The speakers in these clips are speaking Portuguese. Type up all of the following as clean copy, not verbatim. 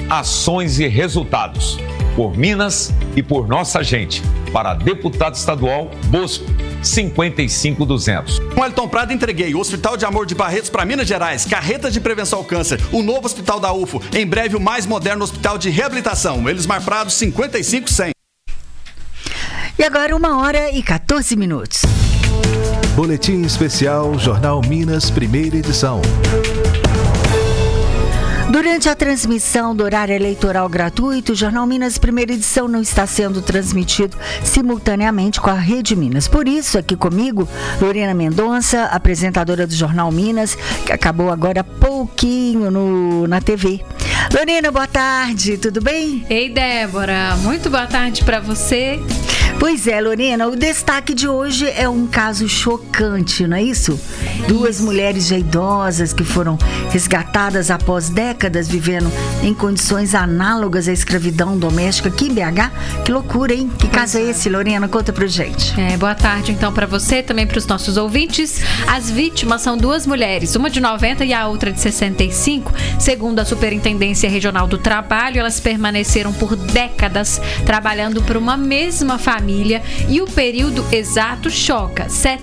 ações e resultados. Por Minas e por nossa gente. Para deputado estadual, Bosco, 55200. Com Elton Prado entreguei o Hospital de Amor de Barretos para Minas Gerais, carretas de prevenção ao câncer, o novo hospital da UFO, em breve o mais moderno hospital de reabilitação, Elismar Prado, 55100. E agora 1h14. Boletim especial Jornal Minas, primeira edição. Durante a transmissão do horário eleitoral gratuito, o Jornal Minas Primeira Edição não está sendo transmitido simultaneamente com a Rede Minas. Por isso, aqui comigo, Lorena Mendonça, apresentadora do Jornal Minas, que acabou agora há pouquinho na TV. Lorena, boa tarde, tudo bem? Ei, Débora, muito boa tarde para você. Pois é, Lorena, o destaque de hoje é um caso chocante, não é isso? Duas mulheres já idosas que foram resgatadas após décadas vivendo em condições análogas à escravidão doméstica aqui em BH. Que loucura, hein? Que caso é esse, Lorena? Conta pra gente. Boa tarde, então, para você, também para os nossos ouvintes. As vítimas são duas mulheres, uma de 90 e a outra de 65. Segundo a Superintendência Regional do Trabalho, elas permaneceram por décadas trabalhando por uma mesma família e o período exato choca,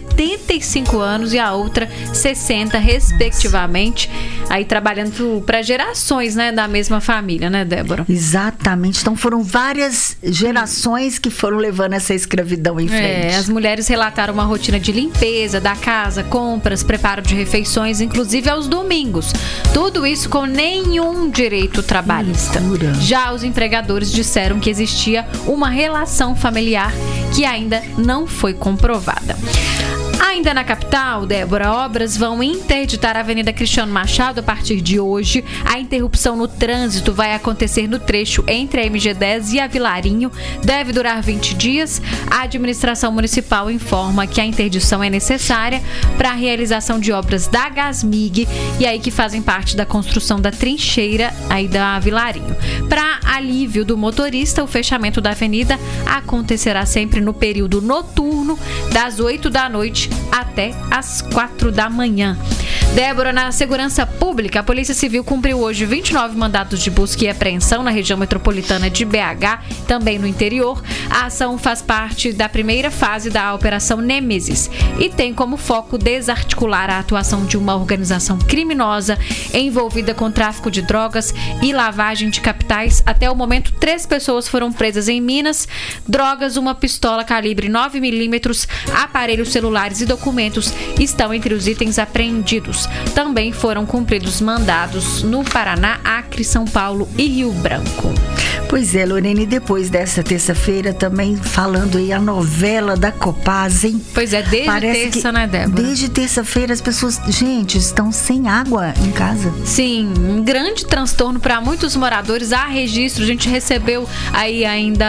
75 anos e a outra 60, respectivamente, aí trabalhando para gerações, né, da mesma família, né, Débora? Exatamente, então foram várias gerações que foram levando essa escravidão em frente. As mulheres relataram uma rotina de limpeza da casa, compras, preparo de refeições, inclusive aos domingos. Tudo isso com nenhum direito trabalhista. Já os empregadores disseram que existia uma relação familiar que ainda não foi comprovada. Ainda na capital, Débora, obras vão interditar a Avenida Cristiano Machado a partir de hoje. A interrupção no trânsito vai acontecer no trecho entre a MG10 e a Vilarinho. Deve durar 20 dias. A administração municipal informa que a interdição é necessária para a realização de obras da Gasmig e aí que fazem parte da construção da trincheira aí da Vilarinho. Para alívio do motorista, o fechamento da avenida acontecerá sempre no período noturno, das 8 da noite até às 4 da manhã. Débora, na segurança pública, a Polícia Civil cumpriu hoje 29 mandados de busca e apreensão na região metropolitana de BH, também no interior. A ação faz parte da primeira fase da Operação Nêmesis e tem como foco desarticular a atuação de uma organização criminosa envolvida com tráfico de drogas e lavagem de capitais. Até o momento, 3 pessoas foram presas em Minas. Drogas, uma pistola calibre 9mm, aparelhos celulares e documentos estão entre os itens apreendidos. Também foram cumpridos mandados no Paraná, Acre, São Paulo e Rio Branco. Pois é, Lorena, e depois dessa terça-feira também falando aí a novela da Copasa, hein? Pois é, desde terça, né, Débora? Desde terça-feira as pessoas, gente, estão sem água em casa. Sim, um grande transtorno para muitos moradores. Há registro, a gente recebeu aí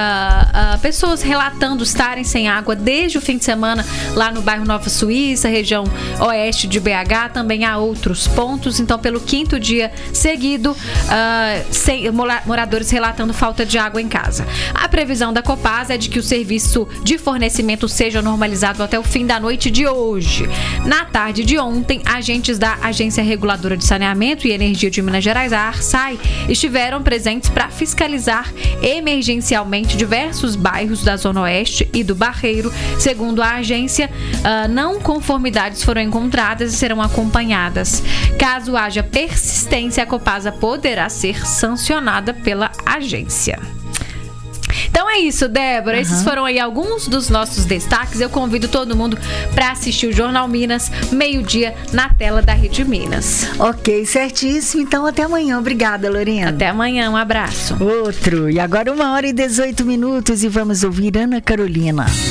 ainda pessoas relatando estarem sem água desde o fim de semana lá no bairro Nova Suíça, região oeste de BH, também há outros pontos. Então, pelo 5º dia seguido, moradores relatando falta de água em casa. A previsão da Copasa é de que o serviço de fornecimento seja normalizado até o fim da noite de hoje. Na tarde de ontem, agentes da Agência Reguladora de Saneamento e Energia de Minas Gerais, a ARSAI, estiveram presentes para fiscalizar emergencialmente diversos bairros da Zona Oeste e do Barreiro. Segundo a agência, não conformidades foram encontradas e serão acompanhadas. Caso haja persistência, a Copasa poderá ser sancionada pela agência. Então é isso, Débora. Esses foram aí alguns dos nossos destaques. Eu convido todo mundo para assistir o Jornal Minas, meio-dia, na tela da Rede Minas. Ok, certíssimo. Então até amanhã. Obrigada, Lorena. Até amanhã, um abraço. Outro. E agora 1h18 e vamos ouvir Ana Carolina.